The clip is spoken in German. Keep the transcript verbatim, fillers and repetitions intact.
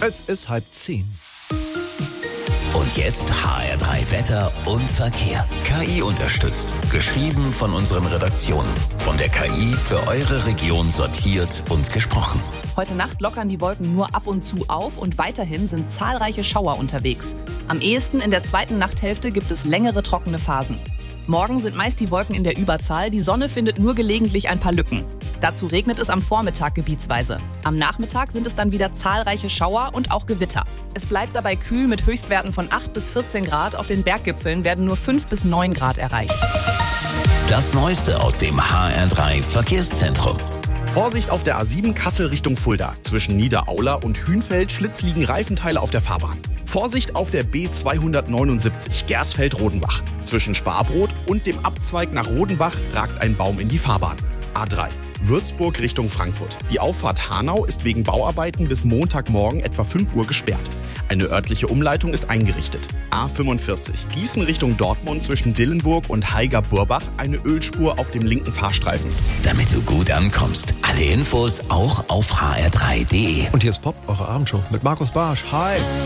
Es ist halb zehn. Und jetzt H R drei Wetter und Verkehr. K I unterstützt. Geschrieben von unseren Redaktionen. Von der K I für eure Region sortiert und gesprochen. Heute Nacht lockern die Wolken nur ab und zu auf und weiterhin sind zahlreiche Schauer unterwegs. Am ehesten in der zweiten Nachthälfte gibt es längere trockene Phasen. Morgen sind meist die Wolken in der Überzahl, die Sonne findet nur gelegentlich ein paar Lücken. Dazu regnet es am Vormittag gebietsweise. Am Nachmittag sind es dann wieder zahlreiche Schauer und auch Gewitter. Es bleibt dabei kühl mit Höchstwerten von acht bis vierzehn Grad. Auf den Berggipfeln werden nur fünf bis neun Grad erreicht. Das Neueste aus dem H R drei Verkehrszentrum. Vorsicht auf der A sieben Kassel Richtung Fulda. Zwischen Niederaula und Hünfeld schlitzliegen Reifenteile auf der Fahrbahn. Vorsicht auf der B zweihundertneunundsiebzig Gersfeld-Rodenbach. Zwischen Sparbrot und dem Abzweig nach Rodenbach ragt ein Baum in die Fahrbahn. A drei Würzburg Richtung Frankfurt. Die Auffahrt Hanau ist wegen Bauarbeiten bis Montagmorgen etwa fünf Uhr gesperrt. Eine örtliche Umleitung ist eingerichtet. A fünfundvierzig Gießen Richtung Dortmund zwischen Dillenburg und Haiger-Burbach eine Ölspur auf dem linken Fahrstreifen. Damit du gut ankommst. Alle Infos auch auf h r drei punkt d e. Und hier ist Pop, eure Abendshow mit Markus Barsch. Hi!